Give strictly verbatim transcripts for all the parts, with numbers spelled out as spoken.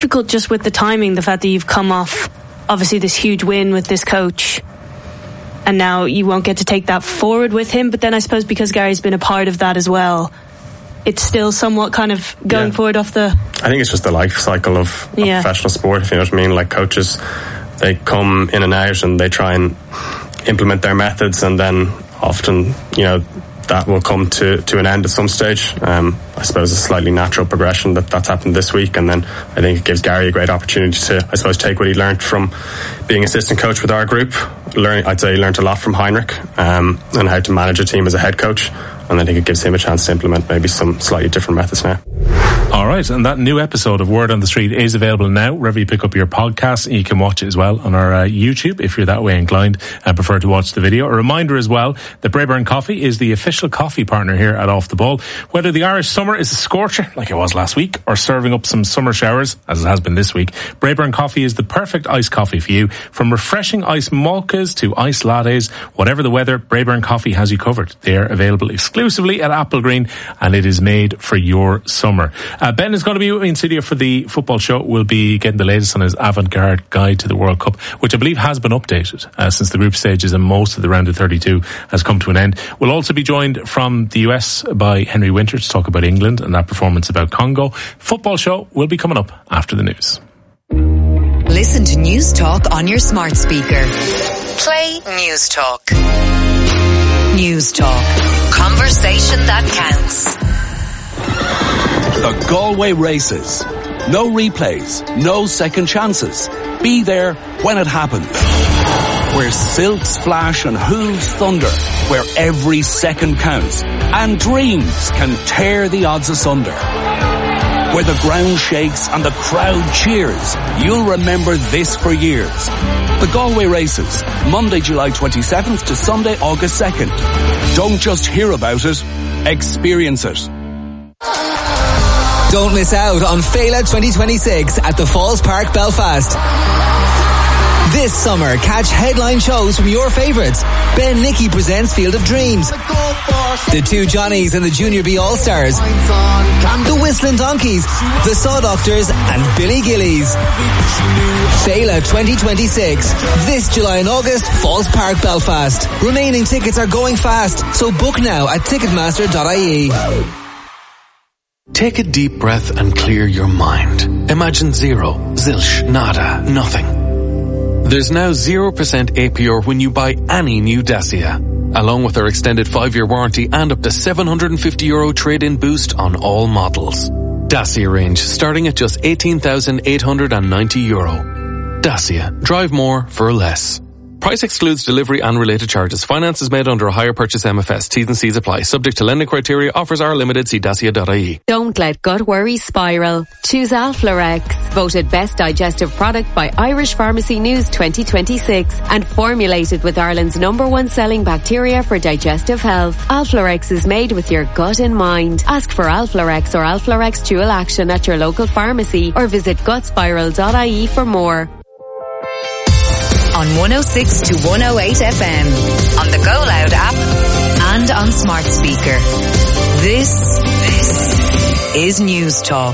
difficult just with the timing, the fact that you've come off obviously this huge win with this coach and now you won't get to take that forward with him, but then I suppose because Gary's been a part of that as well, it's still somewhat kind of going yeah. forward off the... I think it's just the life cycle of, of yeah. professional sport, if you know what I mean. Like coaches, they come in and out and they try and implement their methods, and then often, you know, that will come to, to an end at some stage. Um, I suppose it's a slightly natural progression that that's happened this week, and then I think it gives Gary a great opportunity to, I suppose, take what he learned from being assistant coach with our group. Learn, I'd say he learned a lot from Heinrich um, and how to manage a team as a head coach, and I think it gives him a chance to implement maybe some slightly different methods now. All right, and that new episode of Word on the Street is available now wherever you pick up your podcast. You can watch it as well on our uh, YouTube if you're that way inclined and prefer to watch the video. A reminder as well that Braeburn Coffee is the official coffee partner here at Off the Ball. Whether the Irish summer is a scorcher like it was last week or serving up some summer showers as it has been this week, Braeburn Coffee is the perfect iced coffee for you. From refreshing iced mochas to iced lattes, whatever the weather, Braeburn Coffee has you covered. They are available exclusively at Applegreen and it is made for your summer. Uh, Ben is going to be with me in studio for the football show. We'll be getting the latest on his avant-garde guide to the World Cup, which I believe has been updated uh, since the group stages and most of the round of thirty-two has come to an end. We'll also be joined from the U S by Henry Winter to talk about England and that performance about Congo. Football show will be coming up after the news. Listen to News Talk on your smart speaker. Play News Talk. News Talk. Conversation that counts. The Galway Races. No replays, no second chances. Be there when it happens. Where silks flash and hooves thunder. Where every second counts. And dreams can tear the odds asunder. Where the ground shakes and the crowd cheers. You'll remember this for years. The Galway Races. Monday, July twenty-seventh to Sunday, August second. Don't just hear about it. Experience it. Don't miss out on Fela twenty twenty-six at the Falls Park, Belfast. This summer, catch headline shows from your favourites. Ben Nicky presents Field of Dreams. The Two Johnnies and the Junior B All-Stars. The Whistling Donkeys, the Saw Doctors and Billy Gillies. Fela twenty twenty-six. This July and August, Falls Park, Belfast. Remaining tickets are going fast, so book now at ticketmaster dot I E. Take a deep breath and clear your mind. Imagine zero, zilch, nada, nothing. There's now zero percent A P R when you buy any new Dacia, along with our extended five-year warranty and up to seven hundred fifty euro trade-in boost on all models. Dacia range starting at just eighteen thousand eight hundred ninety euro. Dacia. Drive more for less. Price excludes delivery and related charges. Finance is made under a hire purchase M F S. T's and C's apply. Subject to lending criteria. Offers are limited. See dacia dot I E. Don't let gut worry spiral. Choose Alflorex. Voted best digestive product by Irish Pharmacy News twenty twenty-six and formulated with Ireland's number one selling bacteria for digestive health. Alflorex is made with your gut in mind. Ask for Alflorex or Alflorex Dual Action at your local pharmacy or visit gut spiral dot I E for more. On one oh six to one oh eight F M, on the Go Loud app, and on smart speaker. This, this is News Talk.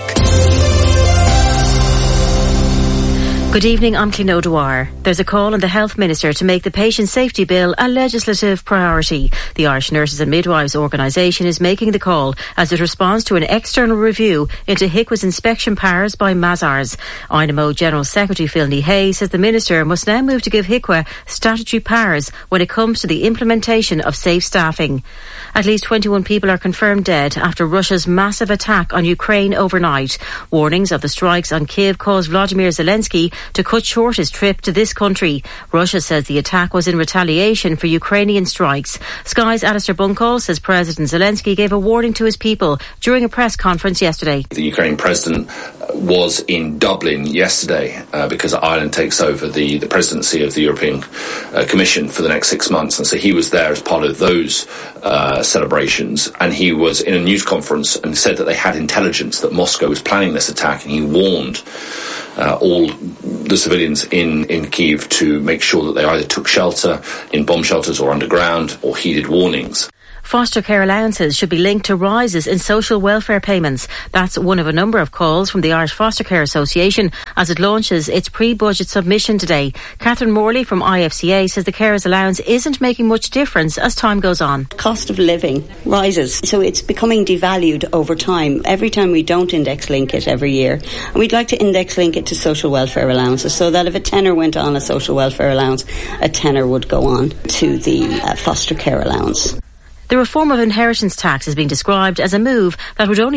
Good evening, I'm Clín O'Dwyer. There's a call on the Health Minister to make the Patient Safety Bill a legislative priority. The Irish Nurses and Midwives organisation is making the call as it responds to an external review into H I C Wa's inspection powers by Mazars. I N M O General Secretary Phil Hay says the Minister must now move to give H I C W A statutory powers when it comes to the implementation of safe staffing. At least twenty-one people are confirmed dead after Russia's massive attack on Ukraine overnight. Warnings of the strikes on Kyiv caused Vladimir Zelensky to cut short his trip to this country. Russia says the attack was in retaliation for Ukrainian strikes. Sky's Alistair Bunkall says President Zelensky gave a warning to his people during a press conference yesterday. The Ukrainian president was in Dublin yesterday uh, because Ireland takes over the, the presidency of the European uh, Commission for the next six months. And so he was there as part of those uh, celebrations. And he was in a news conference and said that they had intelligence that Moscow was planning this attack. And he warned uh, all the civilians in, in Kyiv to make sure that they either took shelter in bomb shelters or underground or heeded warnings. foster care allowances should be linked to rises in social welfare payments. That's one of a number of calls from the Irish Foster Care Association as it launches its pre-budget submission today. Catherine Morley from I F C A says the carers allowance isn't making much difference as time goes on. Cost of living rises, so it's becoming devalued over time every time we don't index link it every year. And we'd like to index link it to social welfare allowances so that if a tenner went on a social welfare allowance, a tenner would go on to the uh, foster care allowance. The reform of inheritance tax is being described as a move that would only